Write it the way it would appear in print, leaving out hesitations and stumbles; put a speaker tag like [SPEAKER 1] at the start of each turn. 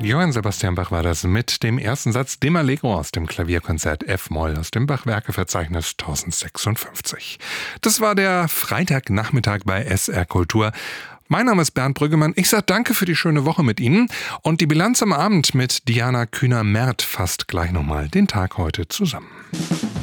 [SPEAKER 1] Johann Sebastian Bach war das mit dem ersten Satz dem Allegro aus dem Klavierkonzert F-Moll aus dem Bach-Werke-Verzeichnis 1056. Das war der Freitagnachmittag bei SR Kultur. Mein Name ist Bernd Brüggemann. Ich sage danke für die schöne Woche mit Ihnen. Und die Bilanz am Abend mit Diana Kühner-Merth fasst gleich nochmal den Tag heute zusammen.